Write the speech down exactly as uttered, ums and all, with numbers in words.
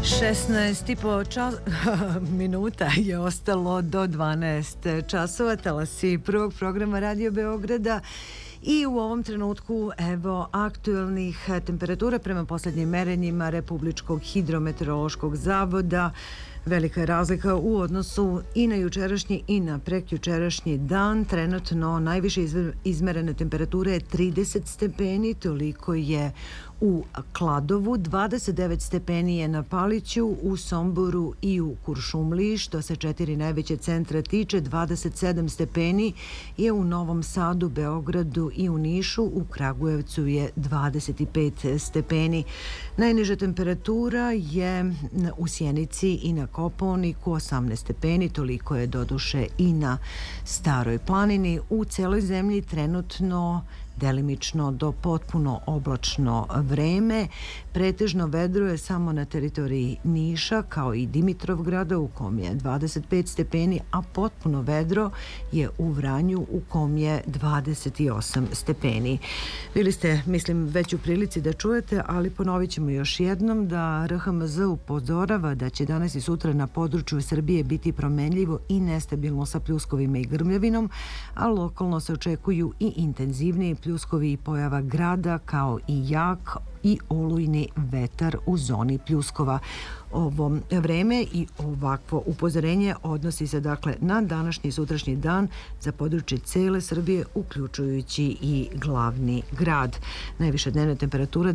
šesnaest i po čas... minuta je ostalo do dvanaest časova. Talasi prvog programa Radio Beograda. I u ovom trenutku, evo, aktuelnih temperatura prema posljednjim merenjima Republičkog hidrometeorološkog zavoda. Velika je razlika u odnosu i na jučerašnji i na prekjučerašnji dan. Trenutno najviše izmerene temperature je trideset stepeni, toliko je u Kladovu, dvadeset devet stepeni je na Paliću, u Somboru i u Kuršumliji. Što se četiri najveće centra tiče, dvadeset sedam stepeni je u Novom Sadu, Beogradu i u Nišu. U Kragujevcu je dvadeset pet stepeni. Najniža temperatura je u Sjenici i na Kopaoniku, osamnaest stepeni, toliko je doduše i na Staroj planini. U celoj zemlji trenutno delimično do potpuno oblačno vreme. Pretežno vedro je samo na teritoriji Niša, kao i Dimitrovgrada, u kom je dvadeset pet stepeni, a potpuno vedro je u Vranju, u kom je dvadeset osam stepeni. Bili ste, mislim, već u prilici da čujete, ali ponovit ćemo još jednom da R H M Z upozorava da će danas i sutra na području Srbije biti promenljivo i nestabilno sa pljuskovima i grmljavinom, a lokalno se očekuju i intenzivniji pljuskovi i pojava grada, kao i jak i olujni vetar u zoni pljuskova. Ovo vreme i ovakvo upozorenje odnosi se dakle na današnji i sutrašnji dan za područje cele Srbije, uključujući i glavni grad. Najviša dnevna temperatura